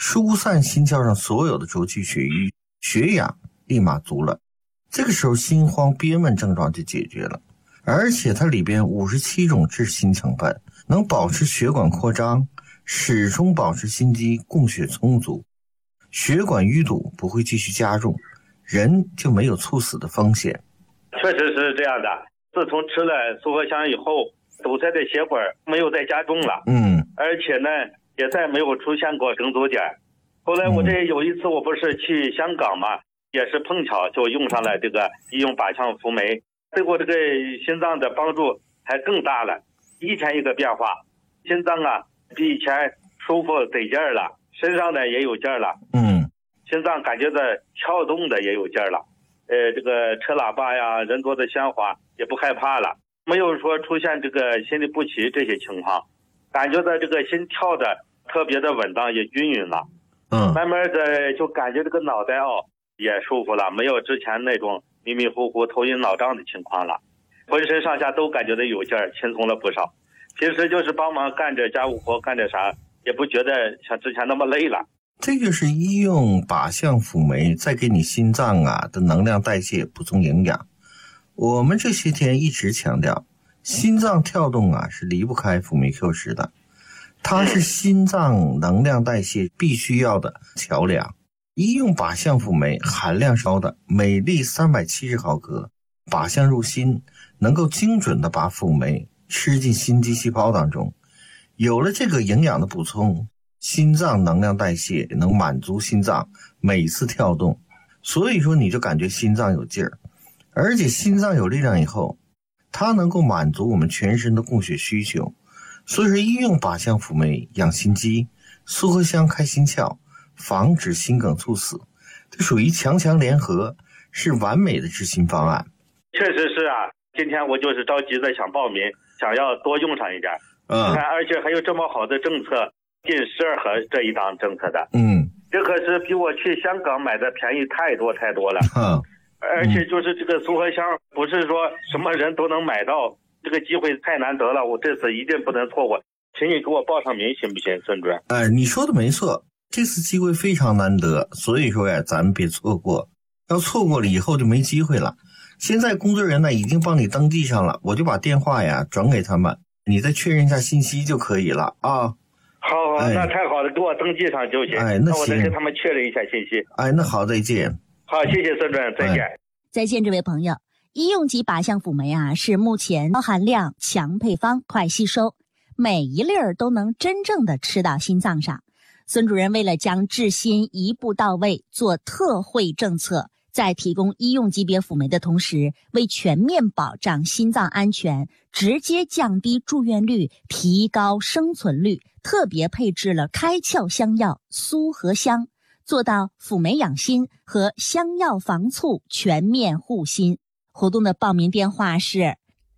疏散心窍上所有的浊气血瘀，血氧立马足了，这个时候心慌憋闷症状就解决了。而且它里边57种治心成分，能保持血管扩张，始终保持心肌供血充足，血管淤堵不会继续加重，人就没有猝死的风险。 确实是这样的，自从吃了苏合香以后，堵塞的血管没有再加重了，而且呢也再没有出现过梗阻点。后来我这有一次我不是去香港嘛，也是碰巧就用上了这个医用靶向辅酶，对我这个心脏的帮助还更大了，一天一个变化，心脏啊比以前舒服得劲儿了，身上的也有劲儿了，心脏感觉到跳动的也有劲儿了，这个车喇叭呀，人多的喧哗也不害怕了，没有说出现这个心律不齐这些情况，感觉到这个心跳的特别的稳当也均匀了，慢慢的就感觉这个脑袋也舒服了，没有之前那种迷迷糊糊头晕脑胀的情况了，浑身上下都感觉到有劲儿，轻松了不少。平时就是帮忙干着家务活，干着啥也不觉得像之前那么累了。 这就是医用靶向辅酶在给你心脏的能量代谢补充营养。我们这些天一直强调，心脏跳动是离不开辅酶 Q 十的，它是心脏能量代谢必须要的桥梁。医用靶向辅酶含量高的，每粒370毫克，靶向入心，能够精准的把辅酶吃进心肌细胞当中。有了这个营养的补充，心脏能量代谢能满足心脏每次跳动，所以说你就感觉心脏有劲儿，而且心脏有力量以后，它能够满足我们全身的供血需求。所以说医用靶向辅酶养心肌，苏合香开心窍，防止心梗猝死，这属于强强联合，是完美的治心方案。 确实是啊，今天我就是着急的想报名，想要多用上一点。而且还有这么好的政策，进12盒这一档政策的。这可是比我去香港买的便宜太多太多了。而且就是这个苏合香，不是说什么人都能买到，这个机会太难得了，我这次一定不能错过，请你给我报上名行不行，孙主任？ 你说的没错，这次机会非常难得，所以说咱们别错过，要错过了以后就没机会了。现在工作人员已经帮你登记上了，我就把电话转给他们，你再确认一下信息就可以了啊。 好，那太好了，给我登记上就行。那我再跟他们确认一下信息。 那好，再见。 好，谢谢孙主任，再见。 再见，这位朋友。医用级靶向辅酶是目前高含量、强配方、快吸收，每一粒儿都能真正的吃到心脏上。孙主任为了将治心一步到位，做特惠政策，在提供医用级别辅酶的同时，为全面保障心脏安全，直接降低住院率，提高生存率，特别配置了开窍香药苏合香，做到辅酶养心和香药防猝全面护心。活动的报名电话是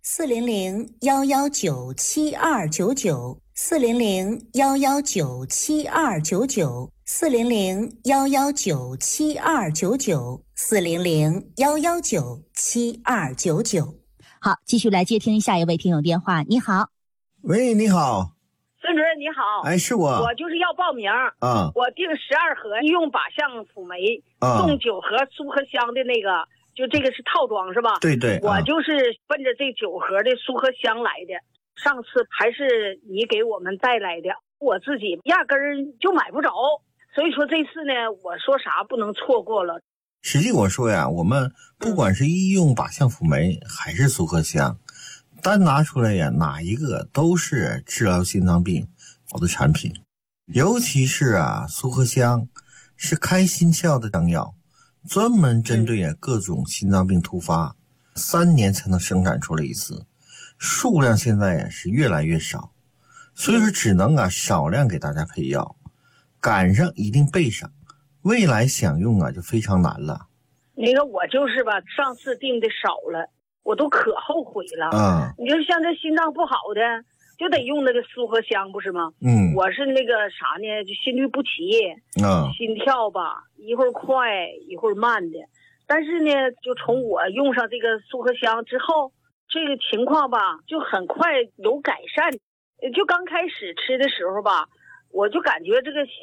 400-119-7299 400-119-7299 400-119-7299 400-119-7299。 好，继续来接听下一位听友电话。你好。 喂，你好。 孙主任你好。 是我就是要报名我订12盒医用靶向辅酶，送9盒苏合香的那个，就这个是套装是吧？ 对对， 我就是奔着这9盒的苏合香来的。上次还是你给我们带来的，我自己压根儿就买不着，所以说这次呢，我说啥不能错过了。 实际我说我们不管是医用靶向辅酶还是苏合香，单拿出来哪一个都是治疗心脏病好的产品。尤其是苏合香是开心窍的香药，专门针对各种心脏病突发，3年才能生产出来一次，数量现在是越来越少，所以说只能少量给大家配药，赶上一定备上，未来想用就非常难了。 那个我就是上次订的少了，我都可后悔了。你就像这心脏不好的，就得用那个苏合香，不是吗？我是那个啥呢，就心律不齐，心跳一会儿快一会儿慢的。但是呢，就从我用上这个苏合香之后，这个情况就很快有改善。就刚开始吃的时候我就感觉这个